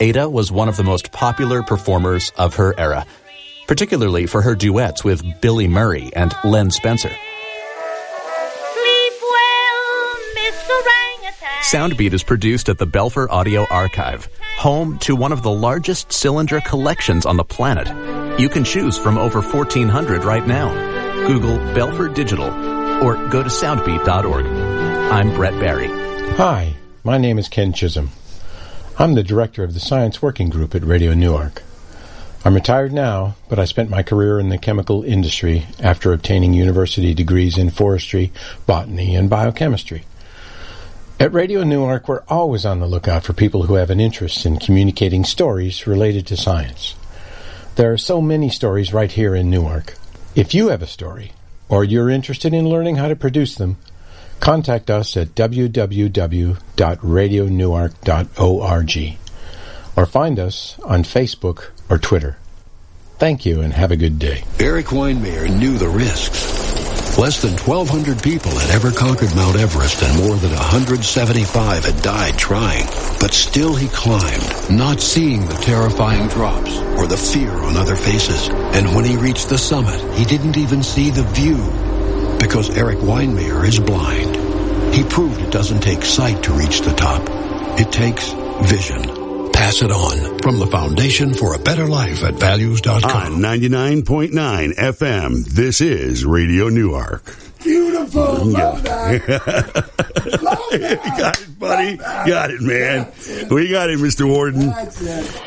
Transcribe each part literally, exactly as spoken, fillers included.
Ada was one of the most popular performers of her era, particularly for her duets with Billy Murray and Len Spencer. Sleep well, Mister Orangutan. Soundbeat is produced at the Belfer Audio Archive, home to one of the largest cylinder collections on the planet. You can choose from over fourteen hundred right now. Google Belfer Digital or go to soundbeat dot org. I'm Brett Barry. Hi, my name is Ken Chisholm. I'm the director of the Science Working Group at Radio Newark. I'm retired now, but I spent my career in the chemical industry after obtaining university degrees in forestry, botany, and biochemistry. At Radio Newark, we're always on the lookout for people who have an interest in communicating stories related to science. There are so many stories right here in Newark. If you have a story, or you're interested in learning how to produce them, contact us at w w w dot radio newark dot org or find us on Facebook or Twitter. Thank you and have a good day. Eric Weinmayer knew the risks. Less than twelve hundred people had ever conquered Mount Everest and more than one hundred seventy-five had died trying. But still he climbed, not seeing the terrifying drops or the fear on other faces. And when he reached the summit, he didn't even see the view because Eric Weinmayer is blind. He proved it doesn't take sight to reach the top. It takes vision. Pass it on from the Foundation for a Better Life at values dot com. On ninety-nine point nine F M, this is Radio Newark. Beautiful. Love that. Love that. Got it, buddy. Got it, man. We got it, Mister Warden. That's it.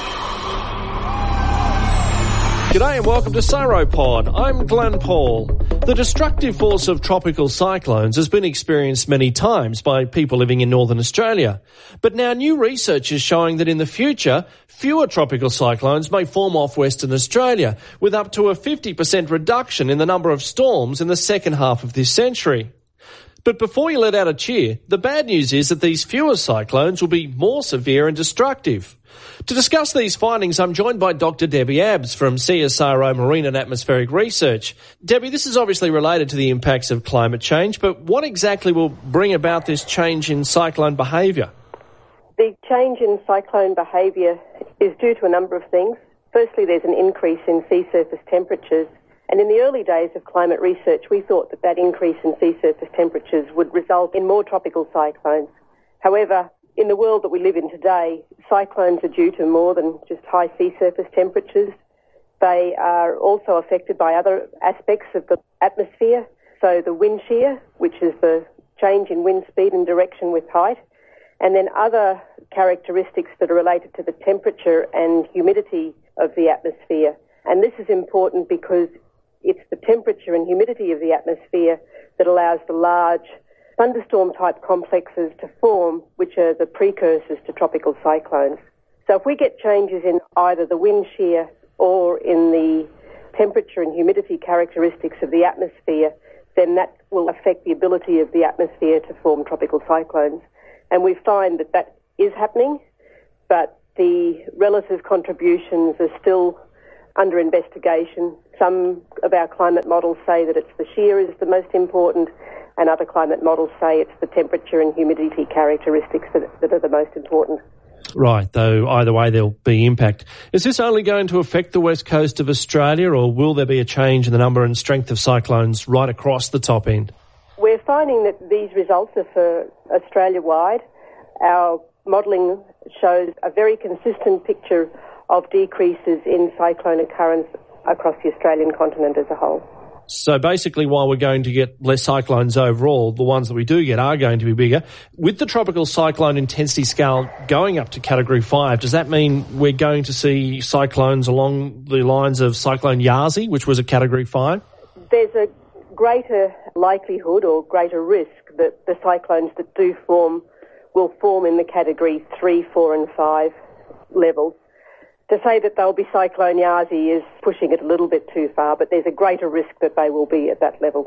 G'day and welcome to Cyropod. I'm Glenn Paul. The destructive force of tropical cyclones has been experienced many times by people living in northern Australia. But now new research is showing that in the future, fewer tropical cyclones may form off Western Australia, with up to a fifty percent reduction in the number of storms in the second half of this century. But before you let out a cheer, the bad news is that these fewer cyclones will be more severe and destructive. To discuss these findings, I'm joined by Doctor Debbie Abbs from C S R O Marine and Atmospheric Research. Debbie, this is obviously related to the impacts of climate change, but what exactly will bring about this change in cyclone behaviour? The change in cyclone behaviour is due to a number of things. Firstly, there's an increase in sea surface temperatures. And in the early days of climate research, we thought that that increase in sea surface temperatures would result in more tropical cyclones. However, in the world that we live in today, cyclones are due to more than just high sea surface temperatures. They are also affected by other aspects of the atmosphere. So the wind shear, which is the change in wind speed and direction with height, and then other characteristics that are related to the temperature and humidity of the atmosphere. And this is important because it's the temperature and humidity of the atmosphere that allows the large thunderstorm-type complexes to form, which are the precursors to tropical cyclones. So if we get changes in either the wind shear or in the temperature and humidity characteristics of the atmosphere, then that will affect the ability of the atmosphere to form tropical cyclones. And we find that that is happening, but the relative contributions are still under investigation. Some of our climate models say that it's the shear is the most important, and other climate models say it's the temperature and humidity characteristics that, that are the most important. Right, though either way there'll be impact. Is this only going to affect the west coast of Australia, or will there be a change in the number and strength of cyclones right across the top end? We're finding that these results are for Australia-wide. Our modelling shows a very consistent picture of decreases in cyclone occurrence across the Australian continent as a whole. So basically, while we're going to get less cyclones overall, the ones that we do get are going to be bigger. With the tropical cyclone intensity scale going up to Category five, does that mean we're going to see cyclones along the lines of Cyclone Yasi, which was a Category five? There's a greater likelihood or greater risk that the cyclones that do form will form in the Category three, four and five levels. To say that they'll be Cyclone Yasi is pushing it a little bit too far, but there's a greater risk that they will be at that level.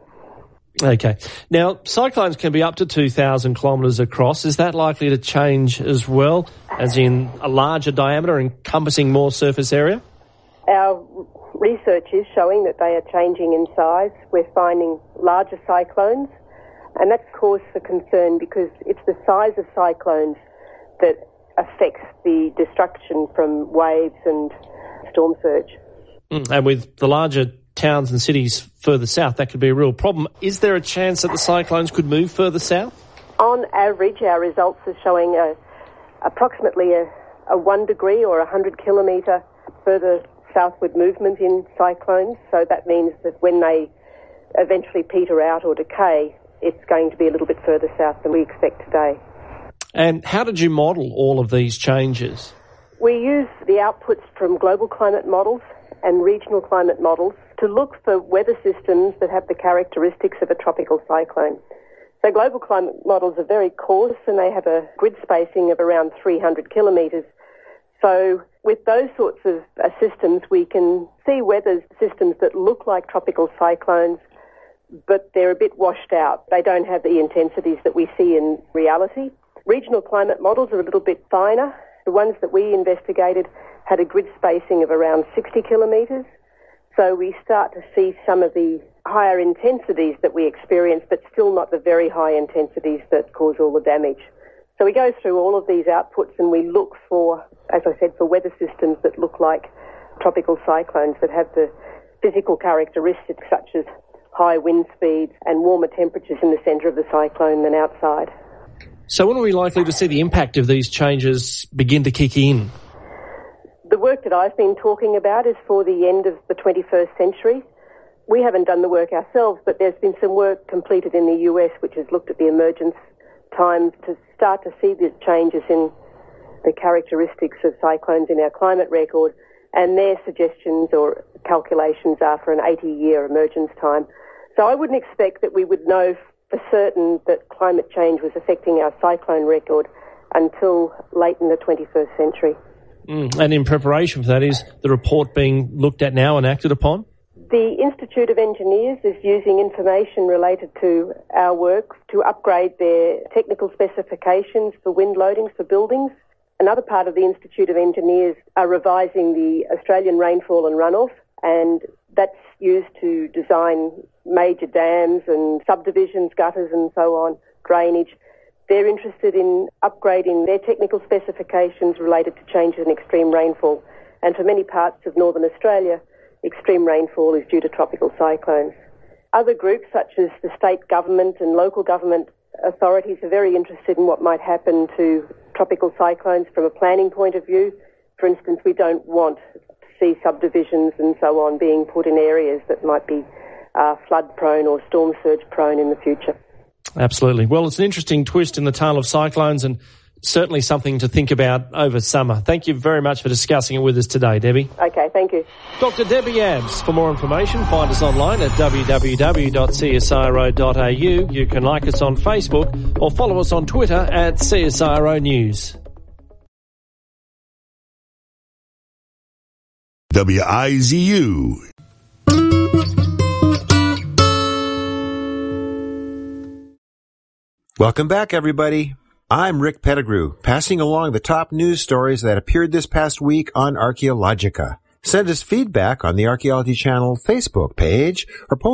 Okay. Now, cyclones can be up to two thousand kilometres across. Is that likely to change as well, as in a larger diameter encompassing more surface area? Our research is showing that they are changing in size. We're finding larger cyclones, and that's cause for concern because it's the size of cyclones that affects the destruction from waves and storm surge. Mm, and with the larger towns and cities further south, that could be a real problem. Is there a chance that the cyclones could move further south? On average, our results are showing a, approximately a, a one degree or a one hundred kilometre further southward movement in cyclones. So that means that when they eventually peter out or decay, it's going to be a little bit further south than we expect today. And how did you model all of these changes? We use the outputs from global climate models and regional climate models to look for weather systems that have the characteristics of a tropical cyclone. So global climate models are very coarse and they have a grid spacing of around three hundred kilometres. So with those sorts of uh, systems, we can see weather systems that look like tropical cyclones, but they're a bit washed out. They don't have the intensities that we see in reality. Regional climate models are a little bit finer. The ones that we investigated had a grid spacing of around sixty kilometres. So we start to see some of the higher intensities that we experience, but still not the very high intensities that cause all the damage. So we go through all of these outputs and we look for, as I said, for weather systems that look like tropical cyclones, that have the physical characteristics such as high wind speeds and warmer temperatures in the centre of the cyclone than outside. So when are we likely to see the impact of these changes begin to kick in? The work that I've been talking about is for the end of the twenty-first century. We haven't done the work ourselves, but there's been some work completed in the U S which has looked at the emergence times to start to see the changes in the characteristics of cyclones in our climate record, and their suggestions or calculations are for an eighty-year emergence time. So I wouldn't expect that we would know for certain that climate change was affecting our cyclone record until late in the twenty-first century. Mm. And in preparation for that, is the report being looked at now and acted upon? The Institute of Engineers is using information related to our work to upgrade their technical specifications for wind loadings for buildings. Another part of the Institute of Engineers are revising the Australian rainfall and runoff, and that's used to design major dams and subdivisions, gutters and so on, drainage. They're interested in upgrading their technical specifications related to changes in extreme rainfall. And for many parts of northern Australia, extreme rainfall is due to tropical cyclones. Other groups, such as the state government and local government authorities, are very interested in what might happen to tropical cyclones from a planning point of view. For instance, we don't want to see subdivisions and so on being put in areas that might be uh, flood-prone or storm surge-prone in the future. Absolutely. Well, it's an interesting twist in the tale of cyclones and certainly something to think about over summer. Thank you very much for discussing it with us today, Debbie. Okay, thank you. Doctor Debbie Abbs. For more information, find us online at w w w dot c s i r o dot a u. You can like us on Facebook or follow us on Twitter at C S I R O News. W I Z U. Welcome back, everybody. I'm Rick Pettigrew, passing along the top news stories that appeared this past week on Archaeologica. Send us feedback on the Archaeology Channel Facebook page or post